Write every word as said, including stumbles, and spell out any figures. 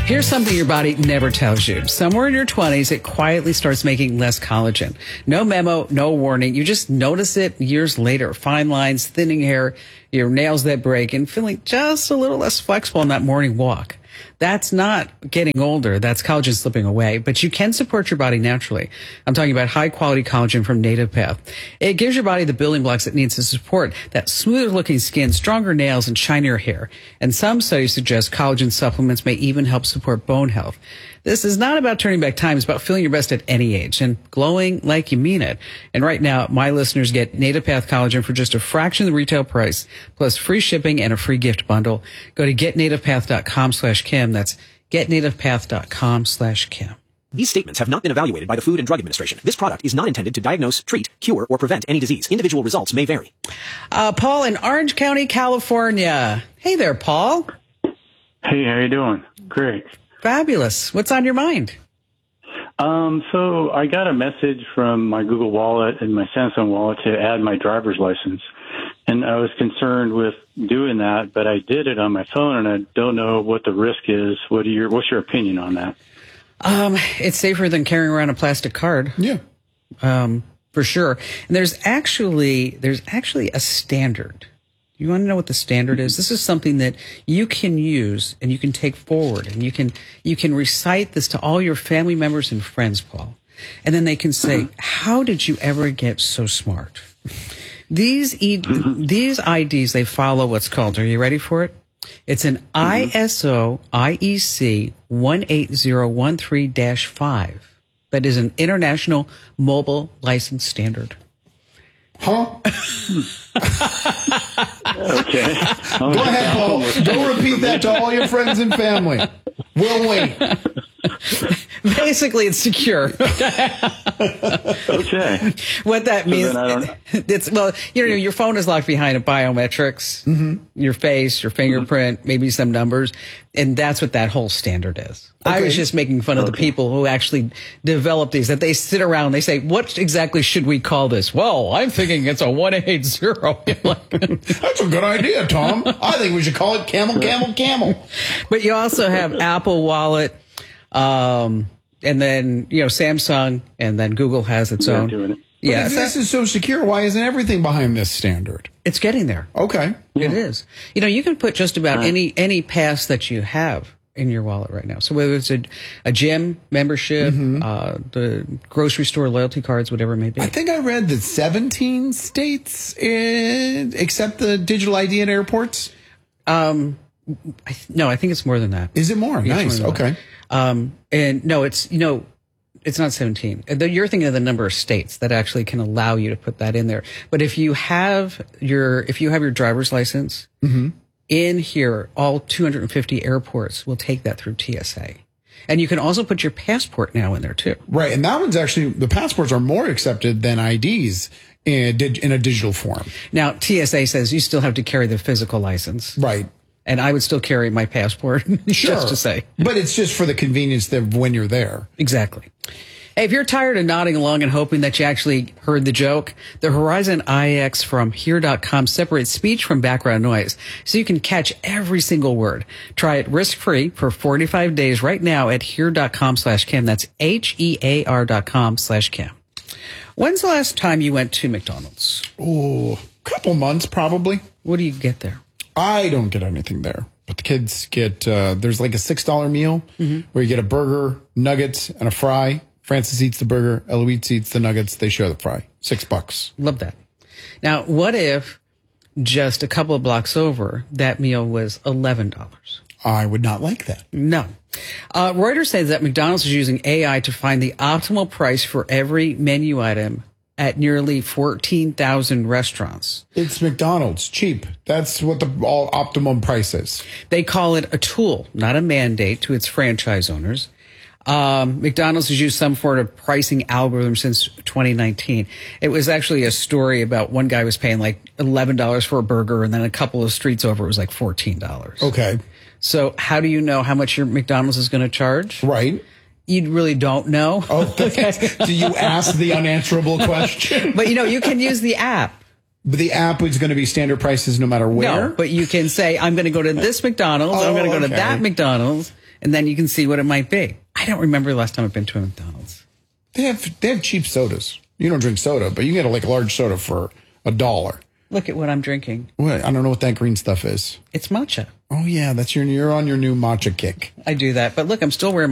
Here's something your body never tells you. Somewhere in your twenties, it quietly starts making less collagen. No memo, no warning. You just notice it years later. Fine lines, thinning hair, your nails that break, and feeling just a little less flexible on that morning walk. That's not getting older. That's collagen slipping away, but you can support your body naturally. I'm talking about high quality collagen from Native Path. It gives your body the building blocks it needs to support that smoother looking skin, stronger nails, and shinier hair. And some studies suggest collagen supplements may even help support bone health. This is not about turning back time. It's about feeling your best at any age and glowing like you mean it. And right now, my listeners get Native Path Collagen for just a fraction of the retail price, plus free shipping and a free gift bundle. Go to getnativepath.com slash Kim. That's getnativepath.com slash Kim. These statements have not been evaluated by the Food and Drug Administration. This product is not intended to diagnose, treat, cure, or prevent any disease. Individual results may vary. Uh, Paul in Orange County, California. Hey there, Paul. Hey, how you doing? Great. Fabulous. What's on your mind? Um, so I got a message from my Google Wallet and my Samsung Wallet to add my driver's license. And I was concerned with doing that, but I did it on my phone, and I don't know what the risk is. What are your, what's your opinion on that? Um, it's safer than carrying around a plastic card. Yeah. Um, for sure. And there's actually, there's actually a standard. You want to know what the standard is? This is something that you can use and you can take forward, and you can, you can recite this to all your family members and friends, Paul. And then they can say, how did you ever get so smart? These, e- these I Ds, they follow what's called, are you ready for it? It's an I S O I E C one eight zero one three dash five. That is an international mobile license standard. Huh? Okay. Go ahead, Paul. Go repeat that to all your friends and family. We'll wait. Basically, it's secure. Okay. What that So means, then I don't- it's, well, you know, your phone is locked behind a biometrics, mm-hmm. your face, your fingerprint, mm-hmm. maybe some numbers. And that's what that whole standard is. Okay. I was just making fun of okay. the people who actually develop these, that they sit around and they say, what exactly should we call this? Well, I'm thinking it's a one eight zero. That's a good idea, Tom. I think we should call it camel, camel, camel. But you also have Apple Wallet, um, and then, you know, Samsung, and then Google has its They're own. doing it. Yeah, if this is so secure, why isn't everything behind this standard? It's getting there. Okay. It is. You know, you can put just about Right. any any pass that you have in your wallet right now. So whether it's a, a gym membership, mm-hmm. uh, the grocery store loyalty cards, whatever it may be. I think I read that seventeen states in, accept the digital I D at airports. Um, I th- no, I think it's more than that. Is it more? It's Nice. more than Okay. that. Um, and no, it's, you know, it's not seventeen. You're thinking of the number of states that actually can allow you to put that in there. But if you have your, if you have your driver's license mm-hmm. in here, all two hundred fifty airports will take that through T S A. And you can also put your passport now in there too. Right. And that one's actually, the passports are more accepted than I Ds in a, dig- in a digital form. Now, T S A says you still have to carry the physical license. Right. And I would still carry my passport, Sure. just to say. But it's just for the convenience of when you're there. Exactly. Hey, if you're tired of nodding along and hoping that you actually heard the joke, the Horizon I X from here dot com separates speech from background noise, so you can catch every single word. Try it risk-free for forty-five days right now at here dot com slash Kim. That's H E A R dot com slash Kim. When's the last time you went to McDonald's? Oh, couple months probably. What do you get there? I don't get anything there, but the kids get, uh, there's like a six dollar meal mm-hmm. where you get a burger, nuggets, and a fry. Francis eats the burger, Eloise eats the nuggets, they share the fry. Six bucks. Love that. Now, what if just a couple of blocks over, that meal was eleven dollars? I would not like that. No. Uh, Reuters says that McDonald's is using A I to find the optimal price for every menu item at nearly fourteen thousand restaurants. It's McDonald's, cheap. That's what the all optimum price is. They call it a tool, not a mandate to its franchise owners. Um, McDonald's has used some sort of pricing algorithm since twenty nineteen. It was actually a story about one guy was paying like eleven dollars for a burger, and then a couple of streets over it was like fourteen dollars. Okay. So how do you know how much your McDonald's is going to charge? Right. You really don't know. Oh, do you ask the unanswerable question? But, you know, you can use the app. But the app is going to be standard prices no matter where? No, but you can say, I'm going to go to this McDonald's, Oh, I'm going to go okay. to that McDonald's, and then you can see what it might be. I don't remember the last time I've been to a McDonald's. They have they have cheap sodas. You don't drink soda, but you can get a, like a large soda for a dollar. Look at what I'm drinking. What? I don't know what that green stuff is. It's matcha. Oh yeah, that's your you're on your new matcha kick. I do that, but look, I'm still wearing